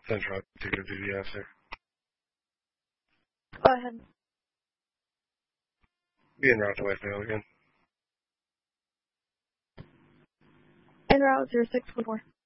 Central, take it to the answer. Go ahead. Be en route to Whitevale again. En route 0614.